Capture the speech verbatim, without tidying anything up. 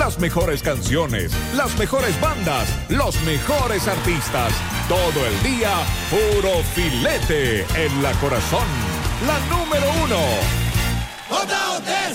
Las mejores canciones, las mejores bandas, los mejores artistas. Todo el día, puro filete en la Corazón. La número uno. J O T